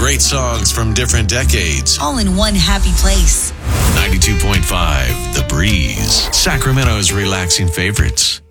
Great songs from different decades. All in one happy place. 92.5 The Breeze. Sacramento's relaxing favorites.